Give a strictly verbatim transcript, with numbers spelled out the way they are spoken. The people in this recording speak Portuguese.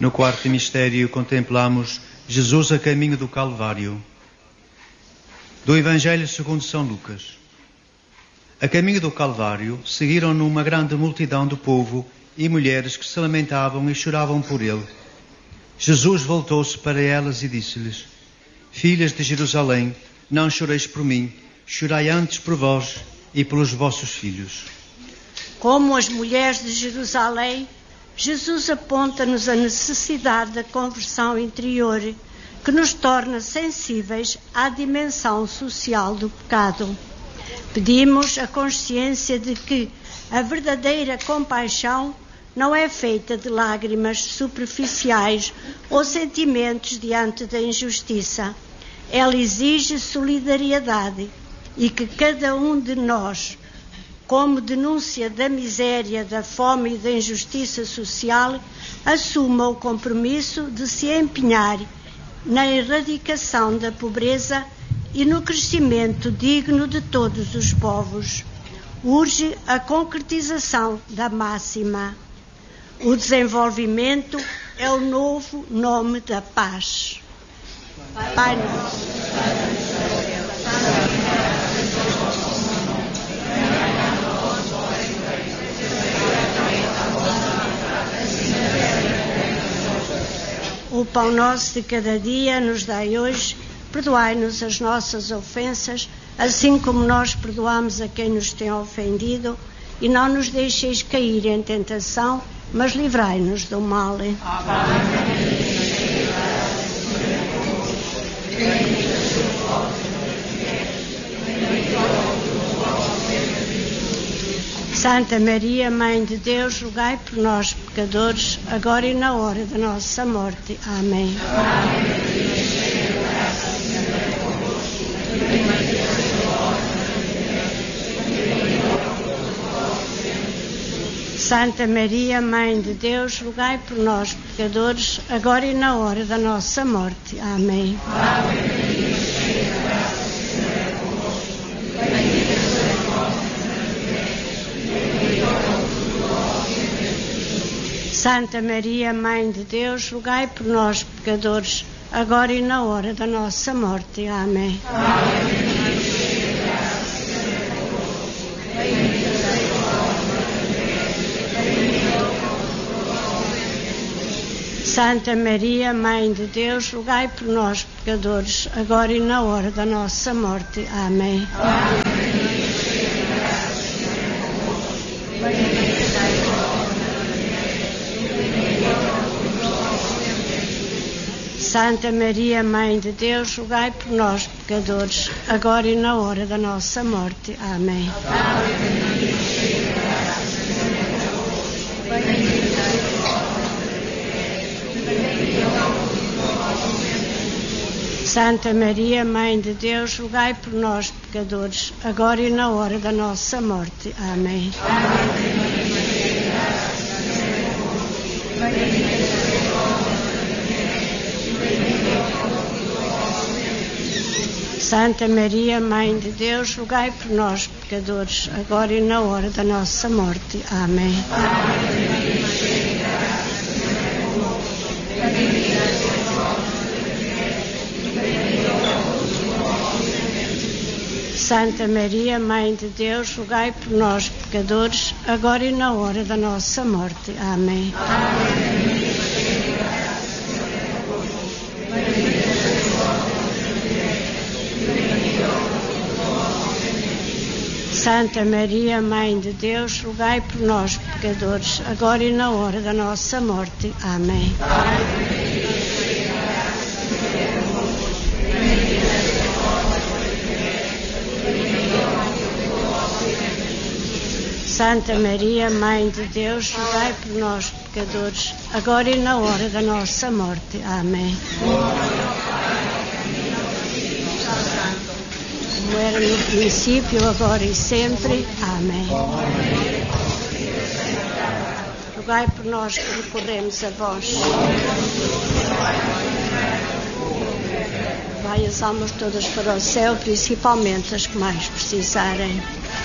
No quarto mistério contemplamos Jesus a caminho do Calvário. Do Evangelho segundo São Lucas. A caminho do Calvário seguiram-no uma grande multidão de povo e mulheres que se lamentavam e choravam por ele. Jesus voltou-se para elas e disse-lhes: Filhas de Jerusalém, não choreis por mim, chorai antes por vós e pelos vossos filhos. Como as mulheres de Jerusalém, Jesus aponta-nos a necessidade da conversão interior, que nos torna sensíveis à dimensão social do pecado. Pedimos a consciência de que a verdadeira compaixão não é feita de lágrimas superficiais ou sentimentos diante da injustiça. Ela exige solidariedade e que cada um de nós, como denúncia da miséria, da fome e da injustiça social, assuma o compromisso de se empenhar na erradicação da pobreza e no crescimento digno de todos os povos. Urge a concretização da máxima: o desenvolvimento é o novo nome da paz. Pai nosso. O pão nosso de cada dia nos dai hoje. Perdoai-nos as nossas ofensas, assim como nós perdoamos a quem nos tem ofendido, e não nos deixeis cair em tentação, mas livrai-nos do mal. Santa Maria, Mãe de Deus, rogai por nós, pecadores, agora e na hora da nossa morte. Amém. Santa Maria, Mãe de Deus, rogai por nós, pecadores, agora e na hora da nossa morte. Amém. Santa Maria, Mãe de Deus, rogai por nós, pecadores, agora e na hora da nossa morte. Amém. Santa Maria, Mãe de Deus, rogai por nós, pecadores, agora e na hora da nossa morte. Amém. Santa Maria, Mãe de Deus, rogai por nós, pecadores, agora e na hora da nossa morte. Amém. Santa Maria, Mãe de Deus, rogai por nós, pecadores, agora e na hora da nossa morte. Amém. Santa Maria, Mãe de Deus, rogai por nós, pecadores, agora e na hora da nossa morte. Amém. Santa Maria, Mãe de Deus, rogai por nós, pecadores, agora e na hora da nossa morte. Amém. Santa Maria, Mãe de Deus, rogai por nós, pecadores, agora e na hora da nossa morte. Amém. Santa Maria, Mãe de Deus, rogai por nós, pecadores, agora e na hora da nossa morte. Amém. Como era no princípio, agora e sempre. Amém. Rogai por nós que recorremos a vós. Vai as almas todas para o céu, principalmente as que mais precisarem.